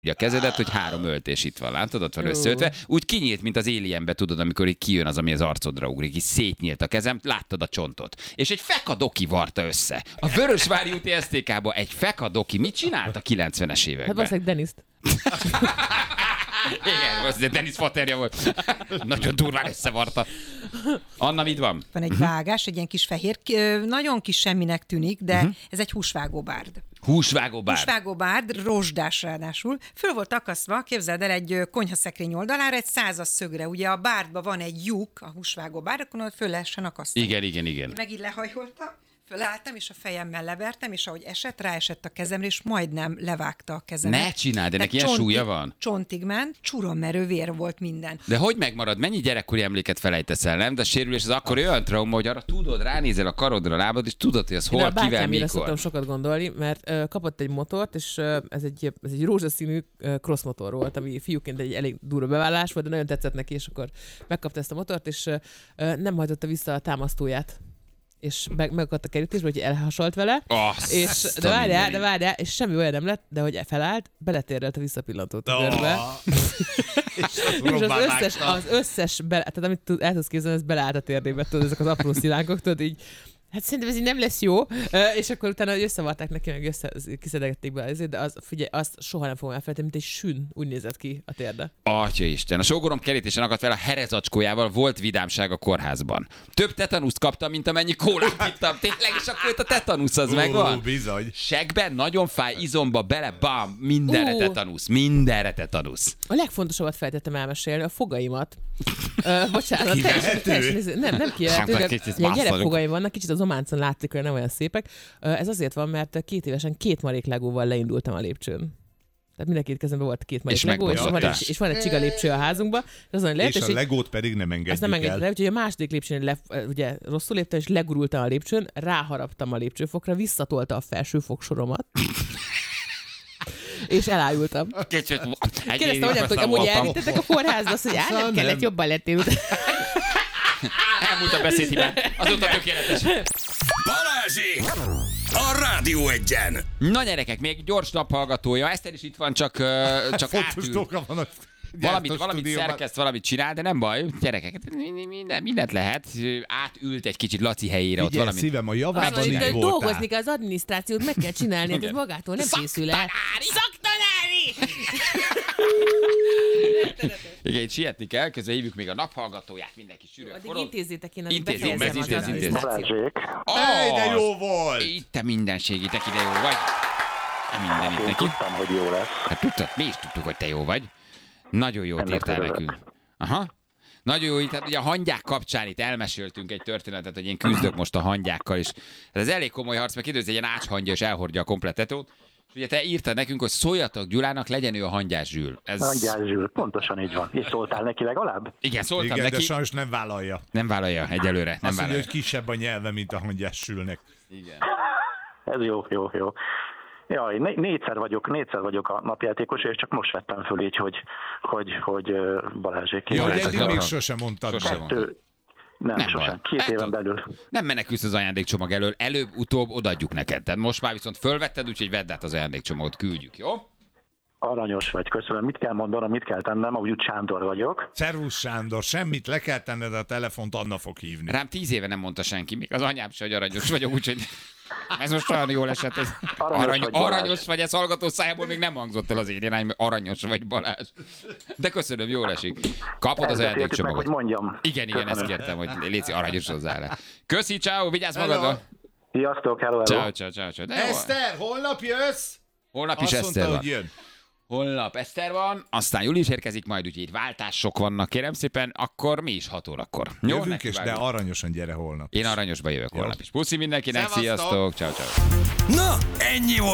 a kezedet, hogy 3 öltés itt van, látod, ott van összeötve. Úgy kinyílt, mint az Alienbe, tudod, amikor így kijön az, ami az arcodra ugrik, így szétnyílt a kezem, láttad a csontot. És egy fekadoki varta össze. A Vörösvári úti STK-ba egy fekadoki mit csinált a 90-es években? Hát valószínűleg Deniszt. Igen, az Denis faterja volt. Nagyon durván összevarta. Anna, mit van? Van egy vágás, egy ilyen kis fehér, nagyon kis semminek tűnik, de ez egy húsvágóbárd. Húsvágóbárd, rozsdás ráadásul. Föl volt akasztva, képzeld el, egy konyhaszekrény oldalára, egy 100-as szögre. Ugye a bárdban van egy lyuk, a húsvágóbárdakon, hogy föl lehessen akasztani. Igen. Meg így lehajoltam, fölálltam, és a fejemmel levertem, és ahogy esett, ráesett a kezemre, és majdnem levágta a kezemet. Ne csináld, ennek ilyen súlya van? Csontig ment, csurommerő vér volt minden. De hogy megmarad? Mennyi gyerekkori emléket felejtesz el, nem? De a sérülés az akkor olyan trauma, hogy arra tudod, ránézel a karodra, a lábad, és tudod, hogy az hol, kivel, mikor. Szoktam sokat gondolni, mert kapott egy motort, és ez egy rózsaszínű cross motor volt, ami fiúként egy elég durva bevállalás volt, de nagyon tetszett neki, és akkor megkapta ezt a motort, és nem hajtotta vissza a támasztóját. És megakadt a kerítésbe, hogy elhasalt vele, de várjál, és semmi olyan nem lett, de hogy felállt, beletérrelt a visszapillantót a görbe. És az összes tehát amit el tudsz képzelni, ez beleállt a térdébe, tudod, ezek az apró szilánkok, tudod, így, hát szerintem ez így nem lesz jó, és akkor utána összevarták neki, meg kiszedegették be, de az, figyelj, azt soha nem fogom elfelejteni, mint egy sün, úgy nézett ki a térde. Atyaisten, a sógorom kerítésen akadt fel a herezacskójával, volt vidámság a kórházban. Több tetanuszt kaptam, mint amennyi kólát ittam. Tényleg, és akkor itt a tetanusz az megvan. Bizony. Segben, nagyon fáj, izomba, bele, bam, mindenre tetanusz. A legfontosabbat feltettem elmesélni, a fogaimat. Bocsánat, nem kijelentő, de ilyen gyerekfogaim vannak, kicsit az ománcon látszik, hogy nem olyan szépek. Ez azért van, mert 2 évesen 2 marék legóval leindultam a lépcsőn. Tehát mindenki kezemben volt 2 marék legó, és van egy csiga lépcső a házunkban. És a legót pedig nem engedjük el. Azt nem engedjük el, úgyhogy a második lépcsőn ugye rosszul léptem, és legurultam a lépcsőn, ráharaptam a lépcsőfokra, visszatolta a felső fogsoromat. És elájultam. Kérdeztem, hogy amúgy elvittetek a kórházba, azt, hogy nem kellett, jobban lettél. Elmúlt a beszédhibán. Azóta tökéletes. Balázsék! A Rádió Egyen! Na gyerekek, még gyors naphallgatója. Eszter is itt van, csak átül. Valamit szerkeszt, valamit csinál, de nem baj. Gyerekek, mindent lehet. Átült egy kicsit Laci helyére. Ott valami. Szívem, a javában így voltál. Dolgozni kell, az adminisztrációt meg kell csinálni, ez magától nem készül el. Szaktanári! Igen, itt sietni kell, közben hívjuk még a naphallgatóját, mindenki sűrűen forog. Addig intézzétek, én intézzük. Balázsék. De jó volt! Itt te mindenség, te ide jó vagy. Minden itt neki. Tudtam, hogy jó lesz. Hát tudtad, mi is tudtuk, hogy te jó vagy. Nagyon jót írtál nekünk. Aha. Nagyon jó, tehát ugye a hangyák kapcsán itt elmeséltünk egy történetet, hogy én küzdök most a hangyákkal, és ez elég komoly harc, mert kérdez, egy ilyen ácshangya, és elhordja a komplet tetót. És ugye te írtad nekünk, hogy szóljatok Gyulának, legyen ő a Hangyás Zsül. Hangyás Zsül, pontosan így van. És szóltál neki legalább? Igen, szóltam neki. De sajnos nem vállalja. Nem vállalja egyelőre. Azt mondja, hogy kisebb a nyelve, mint a Hangyás Zsülnek. Igen. Ez jó. Jaj, négyszer vagyok a napjátékos, és csak most vettem föl így, hogy Balázsék. Ja, hogy eddig még sosem mondtad. Nem, sosem. 2 éven belül. Nem menekülsz az ajándékcsomag elől, előbb-utóbb odaadjuk neked. Tehát most már viszont fölvetted, úgyhogy vedd át az ajándékcsomagot, küldjük, jó? Aranyos vagy, köszönöm. Mit kell mondanom, mit kell tennem? Úgy Sándor vagyok. Szervusz Sándor, semmit, le kell tenned a telefont, Anna fog hívni. Rám 10 éve nem mondta senki, még az anyám se, hogy aranyos vagyok, úgyhogy ez most olyan jól esett. Ez aranyos vagy, ez hallgató szájából még nem hangzott el az én irányba, aranyos vagy Balázs. De köszönöm, jól esik. Kapod az ajándékcsomagot. Hogy mondjam. Igen, ezt kértem, hogy léci aranyos hozzá rá. Köszi, ciao, vigyázz magadra. Sziasztok, hello. Ciao. Eszter, holnap jössz? Holnap is Eszter van. Holnap Eszter van, aztán Júli is érkezik majd, úgyhogy váltások vannak, kérem szépen, akkor mi is 6 órakor. Jó, jövünk is, de aranyosan gyere holnap. Én aranyosba jövök holnap is. Puszi mindenkinek, sziasztok, ciao. Na, ennyi volt.